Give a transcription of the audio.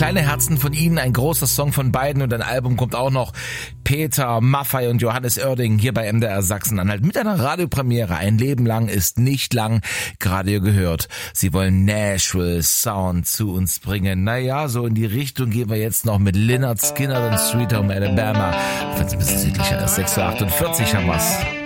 Kleine Herzen von Ihnen, ein großer Song von beiden und ein Album kommt auch noch. Peter Maffay und Johannes Oerding hier bei MDR Sachsen-Anhalt mit einer Radiopremiere. Ein Leben lang ist nicht lang. Gerade ihr gehört, sie wollen Nashville Sound zu uns bringen. Naja, so in die Richtung gehen wir jetzt noch mit Lynyrd Skynyrd und Sweet Home Alabama. Wenn es ein bisschen südlicher ist, 6:48 Uhr haben wir's.